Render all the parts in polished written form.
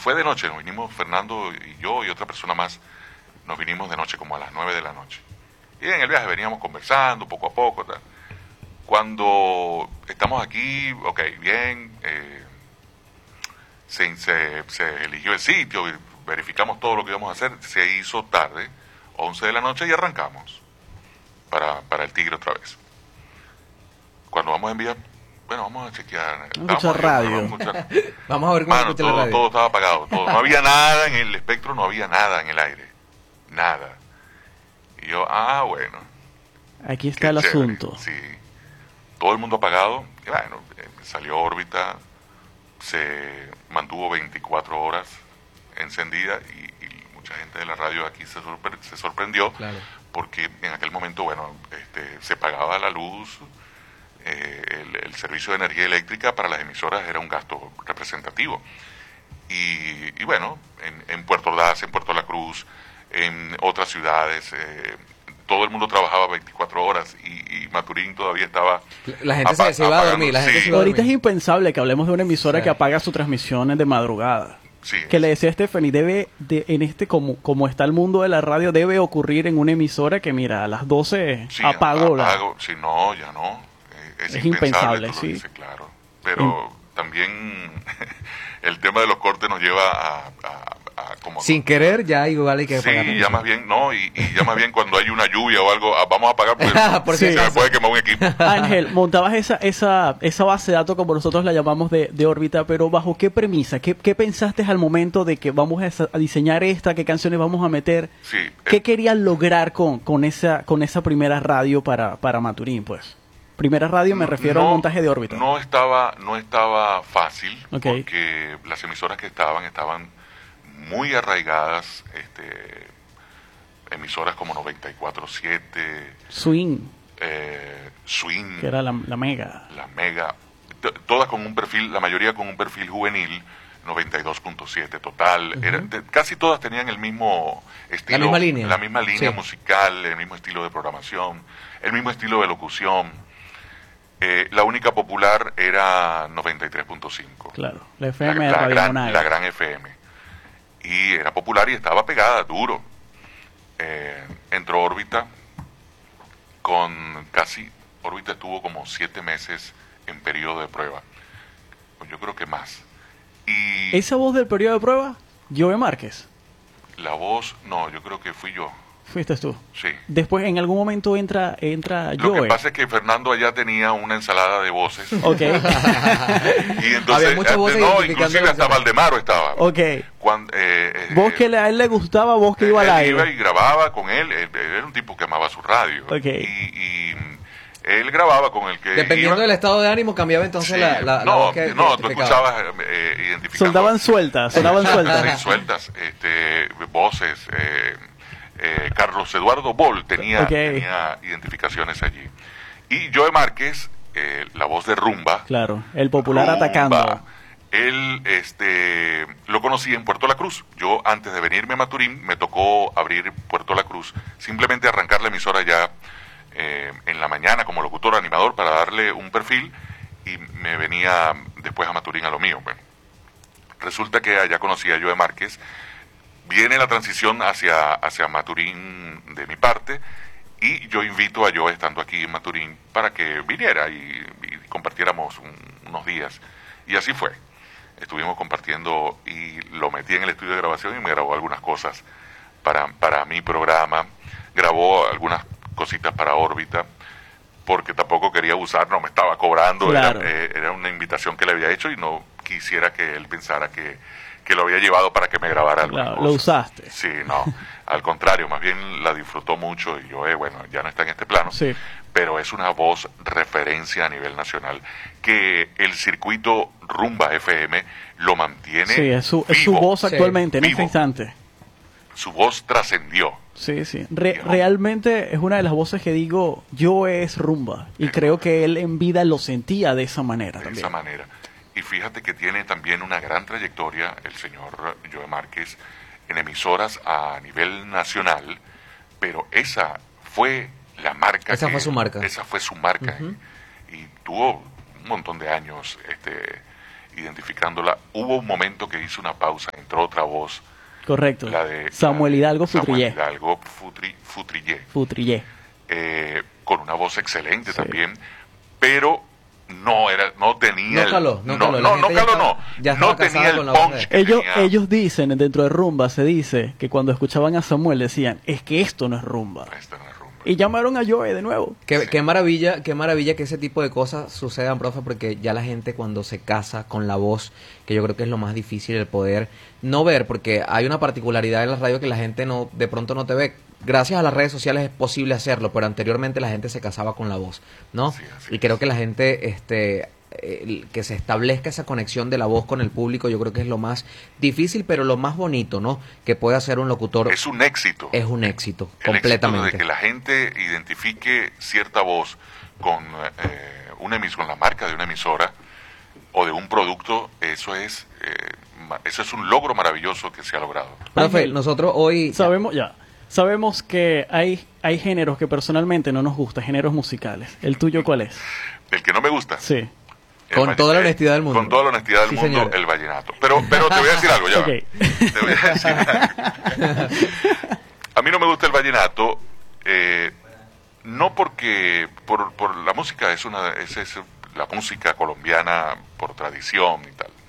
fue de noche, nos vinimos, Fernando y yo y otra persona más, nos vinimos de noche como a las 9 de la noche. Y en el viaje veníamos conversando poco a poco, tal. Cuando estamos aquí, ok, bien, se eligió el sitio, verificamos todo lo que íbamos a hacer, se hizo tarde, 11 de la noche y arrancamos para el Tigre otra vez. Cuando vamos a enviar, bueno, vamos a chequear. Escuchar radio. Vamos a ver cómo escucha la radio. Todo estaba apagado, todo. No había nada en el espectro, no había nada en el aire, nada. Y yo, bueno. Aquí está el chévere. asunto. Sí, todo el mundo apagado. Y bueno, salió órbita, se mantuvo 24 horas encendida y mucha gente de la radio aquí se sorprendió, claro, porque en aquel momento, bueno, se pagaba la luz, el servicio de energía eléctrica para las emisoras era un gasto representativo. Y bueno, en Puerto Ordaz, en Puerto La Cruz, en otras ciudades, todo el mundo trabajaba 24 horas y Maturín todavía estaba... La gente se iba a dormir. Ahorita es impensable que hablemos de una emisora que apaga su transmisión de madrugada. Sí, que le decía a Stephanie, como está el mundo de la radio, debe ocurrir en una emisora que, mira, a las 12 apagó la... Sí, no, ya no. Es impensable, sí. Dices, claro. Pero también el tema de los cortes nos lleva a como... Sin querer, ya igual hay que apagar. Sí, ya más bien, no, y ya más bien cuando hay una lluvia o algo, vamos a apagar porque se me puede quemar un equipo. Ángel, montabas esa base de datos, como nosotros la llamamos, de órbita, pero ¿bajo qué premisa? ¿Qué pensaste al momento de que vamos a diseñar qué canciones vamos a meter? Sí. ¿Qué querías lograr con esa primera radio para Maturín, pues? Primera radio me refiero al montaje de órbita. No estaba fácil, okay, porque las emisoras que estaban muy arraigadas, emisoras como 94.7, Swing, Swing, que era la Mega, todas con un perfil, la mayoría con un perfil juvenil, 92.7 Total, casi todas tenían el mismo estilo, la misma línea musical, el mismo estilo de programación, el mismo estilo de locución. La única popular era 93.5. Claro, la FM de Radio Monagas. La gran FM. Y era popular y estaba pegada, duro. Entró órbita órbita estuvo como 7 meses en periodo de prueba. Yo creo que más. Y ¿esa voz del periodo de prueba? Joe Márquez. La voz, no, yo creo que fui yo. ¿Fuiste tú? Sí. Después, en algún momento entra Joe. Lo que pasa es que Fernando allá tenía una ensalada de voces. Ok. Y entonces, había muchas voces inclusive hasta Valdemaro estaba. Ok. Cuando, vos que a él le gustaba, vos que iba al aire. Iba y grababa con él era un tipo que amaba su radio. Ok. Y él grababa con el que dependiendo del estado de ánimo cambiaba entonces la voz que tú escuchabas identificando. Sonaban sueltas. Sí, sueltas, voces. Carlos Eduardo Boll tenía identificaciones allí. Y Joe Márquez, la voz de Rumba. Claro, el popular atacando. Él lo conocí en Puerto La Cruz. Yo, antes de venirme a Maturín, me tocó abrir Puerto La Cruz. Simplemente arrancar la emisora ya en la mañana como locutor animador para darle un perfil y me venía después a Maturín a lo mío. Bueno, resulta que allá conocí a Joe Márquez. Viene la transición hacia Maturín de mi parte y yo invito a Joe, estando aquí en Maturín, para que viniera y compartiéramos unos días. Y así fue. Estuvimos compartiendo y lo metí en el estudio de grabación y me grabó algunas cosas para mi programa. Grabó algunas cositas para órbita, porque tampoco quería usar, no me estaba cobrando. Claro. Era una invitación que le había hecho y no quisiera que él pensara que lo había llevado para que me grabara algunas cosas. Lo usaste. Sí, no, al contrario, más bien la disfrutó mucho y yo, bueno, ya no está en este plano, sí, pero es una voz referencia a nivel nacional que el circuito Rumba FM lo mantiene. Sí, es su voz actualmente, en este instante. Su voz trascendió. Sí. Realmente es una de las voces que digo, yo es Rumba. Y creo que él en vida lo sentía de esa manera también. De esa manera. Y fíjate que tiene también una gran trayectoria el señor Joe Márquez en emisoras a nivel nacional, pero esa fue la marca. Esa fue su marca. Esa fue su marca. Y tuvo un montón de años identificándola. Hubo un momento que hizo una pausa, entró otra voz. Correcto. La de Samuel Hidalgo Samuel Futrillé. Hidalgo Futrillé. Con una voz excelente también, pero no tenía el punch que ellos dicen, dentro de Rumba se dice que cuando escuchaban a Samuel decían, es que esto no es rumba. Y llamaron a Joe de nuevo. Qué maravilla que ese tipo de cosas sucedan, profe, porque ya la gente cuando se casa con la voz, que yo creo que es lo más difícil, el poder no ver, porque hay una particularidad en la radio que la gente de pronto no te ve. Gracias a las redes sociales es posible hacerlo, pero anteriormente la gente se casaba con la voz, ¿no? Sí, y creo que la gente, que se establezca esa conexión de la voz con el público, yo creo que es lo más difícil, pero lo más bonito, ¿no? Que puede hacer un locutor. Es un éxito. Es un éxito, el completamente. Éxito de que la gente identifique cierta voz con con la marca de una emisora o de un producto, eso es un logro maravilloso que se ha logrado. Profe, nosotros hoy Sabemos que hay géneros que personalmente no nos gustan, géneros musicales. ¿El tuyo cuál es? El que no me gusta. Sí. Con toda la honestidad del mundo. Con toda la honestidad del mundo, señor. El vallenato. Pero te voy a decir algo ya. Okay. Te voy a decir algo. A mí no me gusta el vallenato, no porque por la música es la música colombiana por tradición y tal,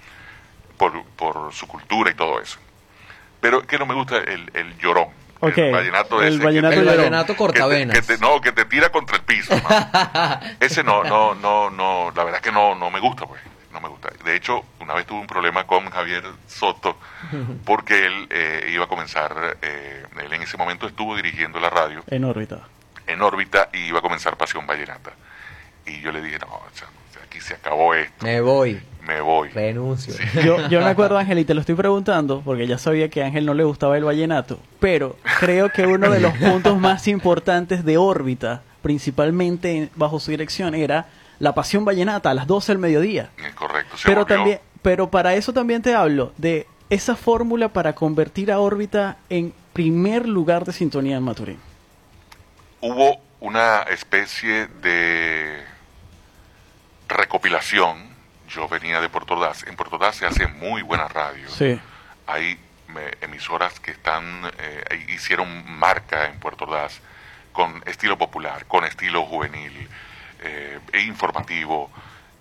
por su cultura y todo eso. Pero que no me gusta el llorón. Okay. El vallenato el vallenato cortavenas. Que te tira contra el piso. Ese no, la verdad es que no me gusta, pues. No me gusta. De hecho, una vez tuve un problema con Javier Soto porque él iba a comenzar, él en ese momento estuvo dirigiendo la radio. En órbita, y iba a comenzar Pasión Vallenata. Y yo le dije, no, aquí se acabó esto. Me voy. Renuncio. Sí. Yo me acuerdo, Ángel, y te lo estoy preguntando, porque ya sabía que a Ángel no le gustaba el vallenato, pero creo que uno de los puntos más importantes de órbita, principalmente bajo su dirección, era la Pasión Vallenata a las 12 del mediodía. Es correcto. Pero para eso también te hablo de esa fórmula para convertir a órbita en primer lugar de sintonía en Maturín. Hubo una especie de recopilación. Yo venía de Puerto Ordaz. En Puerto Ordaz se hace muy buena radio. Sí. Hay emisoras que hicieron marca en Puerto Ordaz con estilo popular, con estilo juvenil e informativo.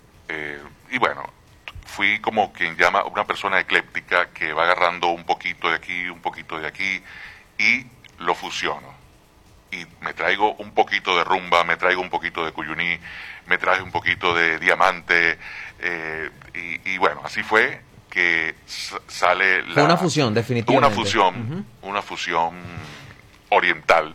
Y bueno, fui como quien llama una persona ecléptica que va agarrando un poquito de aquí, un poquito de aquí y lo fusiono. Y me traigo un poquito de rumba, me traigo un poquito de cuyuní, me traje un poquito de diamante, y bueno, así fue que sale Fue una fusión, definitivamente. Una fusión oriental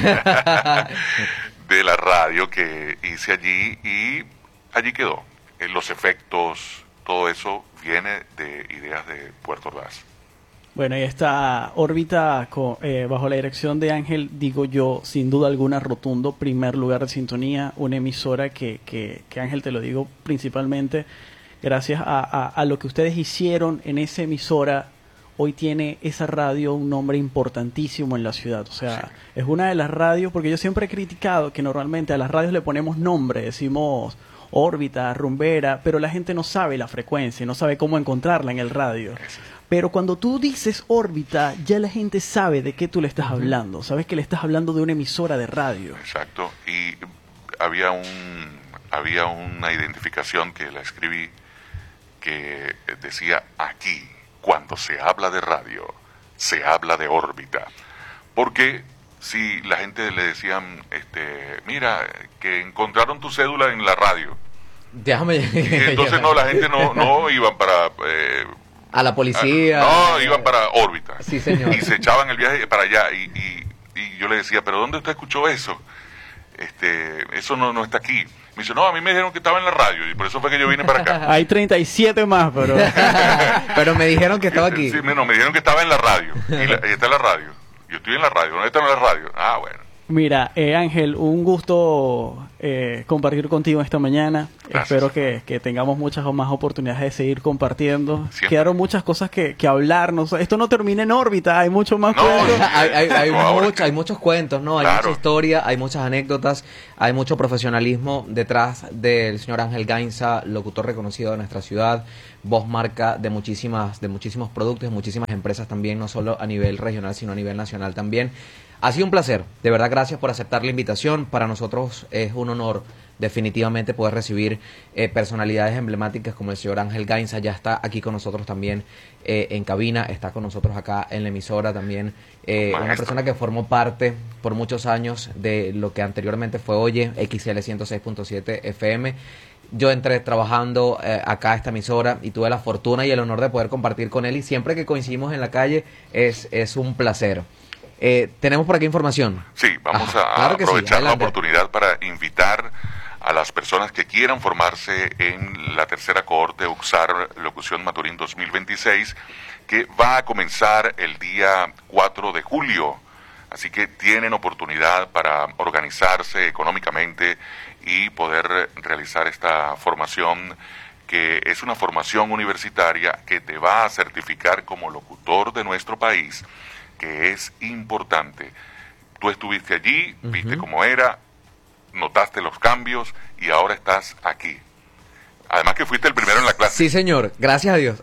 de la radio que hice allí, y allí quedó. Los efectos, todo eso viene de ideas de Puerto Ordaz. Bueno, y esta órbita bajo la dirección de Ángel, digo yo, sin duda alguna, rotundo, primer lugar de sintonía, una emisora que Ángel, te lo digo principalmente, gracias a lo que ustedes hicieron en esa emisora, hoy tiene esa radio un nombre importantísimo en la ciudad. O sea, sí. Es una de las radios, porque yo siempre he criticado que normalmente a las radios le ponemos nombre, decimos órbita, rumbera, pero la gente no sabe la frecuencia, no sabe cómo encontrarla en el radio. Pero cuando tú dices órbita, ya la gente sabe de qué tú le estás hablando. Sabes que le estás hablando de una emisora de radio. Exacto. Y había una identificación que la escribí que decía: aquí, cuando se habla de radio, se habla de órbita. Porque si la gente le decían, mira, que encontraron tu cédula en la radio. Déjame. Entonces la gente no iban para... a la policía. Iban para órbita. Sí, señor. Y se echaban el viaje para allá. Y yo le decía, ¿pero dónde usted escuchó eso? Eso no está aquí. Me dice, no, a mí me dijeron que estaba en la radio y por eso fue que yo vine para acá. Hay 37 más, pero... pero me dijeron que estaba aquí. Sí, me dijeron que estaba en la radio. Y está en la radio. Yo estoy en la radio. ¿Dónde está en la radio? Ah, bueno. Mira, Ángel, un gusto compartir contigo esta mañana. Gracias. Espero que tengamos muchas más oportunidades de seguir compartiendo. Siempre. Quedaron muchas cosas que hablar. Esto no termina en órbita, hay mucho más cuentos. Hay muchos cuentos, ¿no? Hay mucha historia, hay muchas anécdotas, hay mucho profesionalismo detrás del señor Ángel Gainza, locutor reconocido de nuestra ciudad, voz marca de muchísimos productos, de muchísimas empresas también, no solo a nivel regional, sino a nivel nacional también. Ha sido un placer, de verdad, gracias por aceptar la invitación. Para nosotros es un honor definitivamente poder recibir personalidades emblemáticas como el señor Ángel Gainza. Ya está aquí con nosotros también en cabina, está con nosotros acá en la emisora también, una persona que formó parte por muchos años de lo que anteriormente fue Oye, XL 106.7 FM. Yo entré trabajando acá a esta emisora y tuve la fortuna y el honor de poder compartir con él, y siempre que coincidimos en la calle es un placer. ¿Tenemos por aquí información? Sí, vamos a aprovechar la oportunidad para invitar a las personas que quieran formarse en la tercera cohorte UXAR Locución Maturín 2026, que va a comenzar el día 4 de julio. Así que tienen oportunidad para organizarse económicamente y poder realizar esta formación, que es una formación universitaria que te va a certificar como locutor de nuestro país, que es importante. Tú estuviste allí, viste cómo era, notaste los cambios y ahora estás aquí. Además que fuiste el primero en la clase. Sí, señor, gracias a Dios.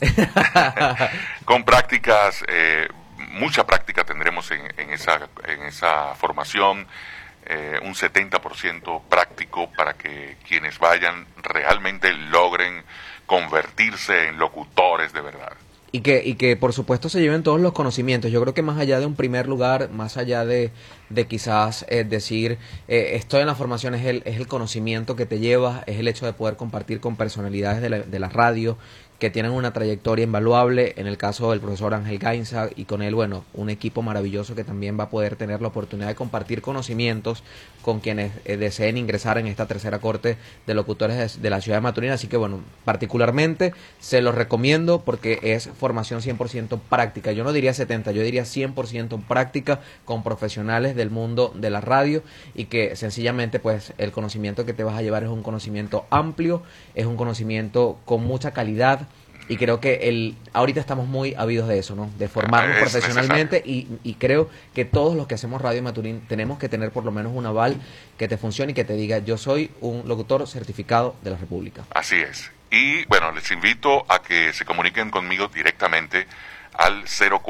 Con prácticas, mucha práctica tendremos en esa formación, un 70% práctico para que quienes vayan realmente logren convertirse en locutores de verdad. Y que por supuesto se lleven todos los conocimientos. Yo creo que más allá de un primer lugar, más allá de quizás decir estoy en la formación, es el conocimiento que te llevas, es el hecho de poder compartir con personalidades de la radio que tienen una trayectoria invaluable, en el caso del profesor Ángel Gainza, y con él, bueno, un equipo maravilloso que también va a poder tener la oportunidad de compartir conocimientos con quienes deseen ingresar en esta tercera corte de locutores de la ciudad de Maturín. Así que, bueno, particularmente se los recomiendo porque es formación 100% práctica. Yo no diría 70, yo diría 100% práctica, con profesionales del mundo de la radio, y que sencillamente, pues, el conocimiento que te vas a llevar es un conocimiento amplio, es un conocimiento con mucha calidad. Y creo que ahorita estamos muy habidos de eso, ¿no? De formarnos profesionalmente, y creo que todos los que hacemos Radio Maturín tenemos que tener por lo menos un aval que te funcione y que te diga: yo soy un locutor certificado de la República. Así es. Y bueno, les invito a que se comuniquen conmigo directamente al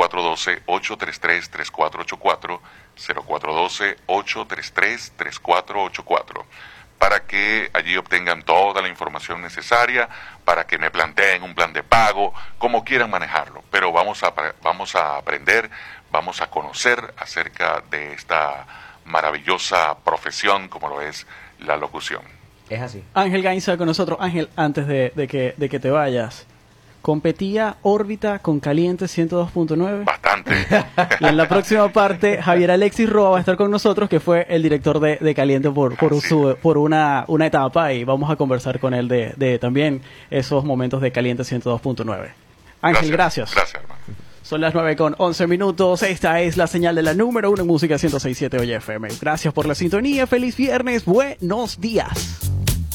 0412-833-3484, 0412-833-3484. Para que allí obtengan toda la información necesaria, para que me planteen un plan de pago, como quieran manejarlo. Pero vamos a aprender, vamos a conocer acerca de esta maravillosa profesión como lo es la locución. Es así. Ángel Gainza con nosotros. Ángel, antes de que te vayas, ¿competía Órbita con Caliente 102.9? Bastante. Y en la próxima parte, Javier Alexis Roa va a estar con nosotros, que fue el director de Caliente por una etapa, y vamos a conversar con él de también esos momentos de Caliente 102.9. Ángel, gracias. Gracias, hermano. Son las 9:11. Esta es la señal de la número 1 en música 106.7 Oye FM. Gracias por la sintonía. Feliz viernes. Buenos días.